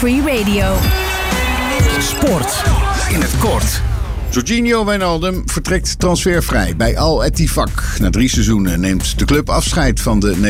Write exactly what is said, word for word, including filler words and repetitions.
Free Radio. Sport in het kort. Jorginho Wijnaldum vertrekt transfervrij bij Al Ettifaq. Na drie seizoenen neemt de club afscheid van de